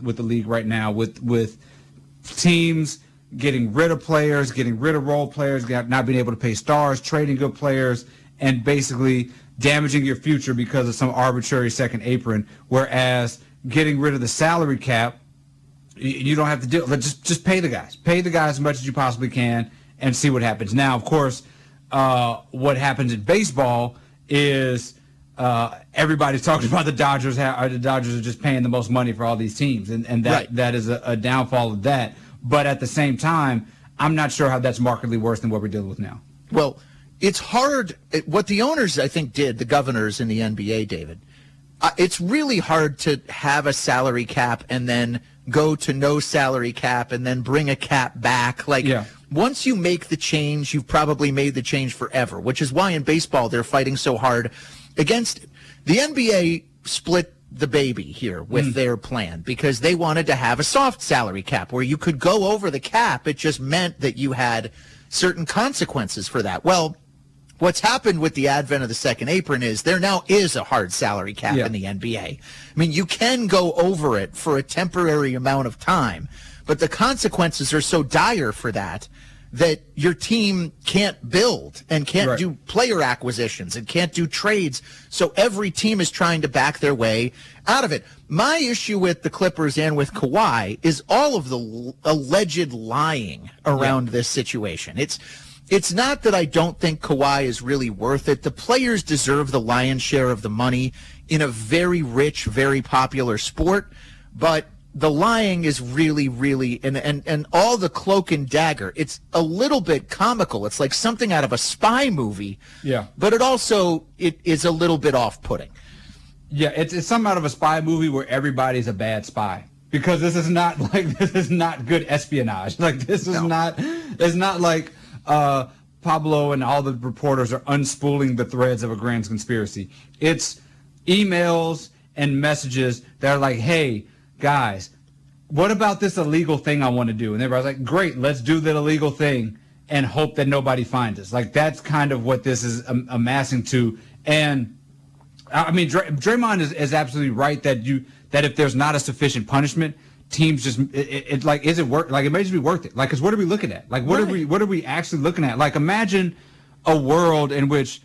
with the league right now, with teams getting rid of players, getting rid of role players, not being able to pay stars, trading good players, and basically damaging your future because of some arbitrary second apron. Whereas getting rid of the salary cap, you don't have to do. Just pay the guys. Pay the guys as much as you possibly can and see what happens. Now, of course, what happens in baseball is everybody's talking about the Dodgers. The Dodgers are just paying the most money for all these teams, and that is a downfall of that. But at the same time, I'm not sure how that's markedly worse than what we're dealing with now. Well, it's hard. What the owners, I think, did, the governors in the NBA, David, it's really hard to have a salary cap and then go to no salary cap and then bring a cap back. Once you make the change, you've probably made the change forever, which is why in baseball they're fighting so hard against it. The NBA split the baby here with their plan because they wanted to have a soft salary cap where you could go over the cap. It just meant that you had certain consequences for that. Well, what's happened with the advent of the second apron is there now is a hard salary cap in the NBA. I mean, you can go over it for a temporary amount of time, but the consequences are so dire for that your team can't build and can't do player acquisitions and can't do trades. So every team is trying to back their way out of it. My issue with the Clippers and with Kawhi is all of the alleged lying around this situation. It's not that I don't think Kawhi is really worth it. The players deserve the lion's share of the money in a very rich, very popular sport, but the lying is really, really, and all the cloak and dagger, it's a little bit comical. It's like something out of a spy movie. Yeah. But it is a little bit off-putting. Yeah, it's something out of a spy movie where everybody's a bad spy. Because this is not good espionage. It's not like Pablo and all the reporters are unspooling the threads of a grand conspiracy. It's emails and messages that are like, hey, guys, what about this illegal thing I want to do? And everybody's like, great, let's do that illegal thing and hope that nobody finds us. That's kind of what this is amassing to. And I mean, Draymond is absolutely right that if there's not a sufficient punishment, teams just is it worth? It may just be worth it. Because what are we looking at? What are we actually looking at? Imagine a world in which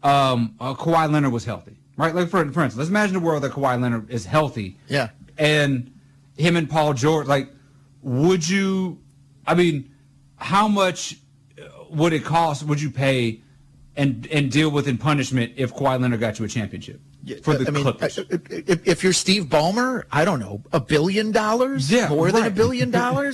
Kawhi Leonard was healthy, right? For instance, let's imagine a world that Kawhi Leonard is healthy. Yeah. And him and Paul George, would you? I mean, how much would it cost? Would you pay and deal with in punishment if Kawhi Leonard got you a championship for the Clippers? If you're Steve Ballmer, I don't know, $1 billion? Yeah, more than $1 billion.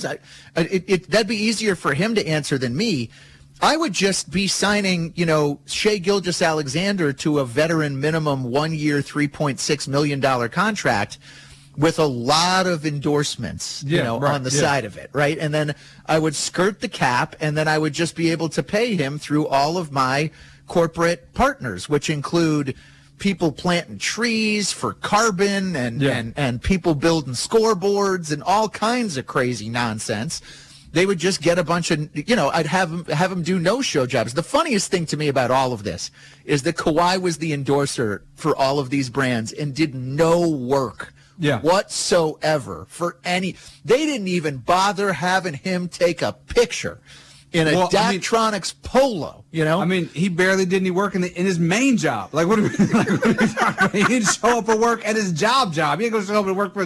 That'd be easier for him to answer than me. I would just be signing, Shai Gilgeous-Alexander to a veteran minimum 1 year, $3.6 million contract with a lot of endorsements, on the side of it, right? And then I would skirt the cap, and then I would just be able to pay him through all of my corporate partners, which include people planting trees for carbon and people building scoreboards and all kinds of crazy nonsense. They would just get a bunch of, I'd have them do no-show jobs. The funniest thing to me about all of this is that Kawhi was the endorser for all of these brands and did no work whatsoever for any. They didn't even bother having him take a picture in a Daktronics polo, I mean, he barely did any work in his main job. What are we talking about? He didn't show up for work at his job. He ain't going to show up to work for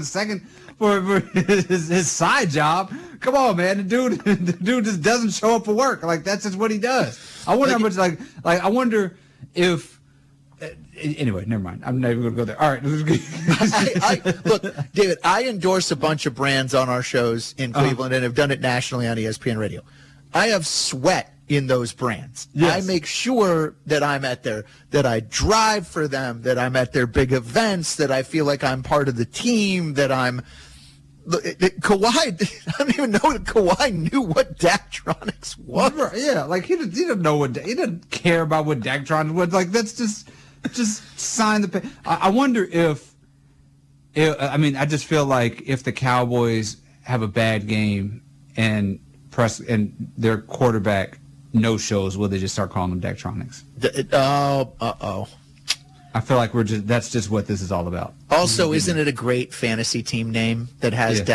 his side job. Come on, man. The dude just doesn't show up for work. That's just what he does. I wonder how much, I wonder if, anyway, never mind. I'm not even going to go there. All right. Look, David, I endorse a bunch of brands on our shows in Cleveland and have done it nationally on ESPN Radio. I have sweat in those brands. Yes. I make sure that I'm that I drive for them, that I'm at their big events, that I feel like I'm part of the team, that I'm Kawhi, I don't even know that Kawhi knew what Daktronics was. Yeah, he didn't know he didn't care about what Daktronics was. That's just sign the pay. I wonder if I just feel like if the Cowboys have a bad game and their quarterback no shows, will they just start calling them Daktronics? I feel like that's just what this is all about. Also, isn't it a great fantasy team name that has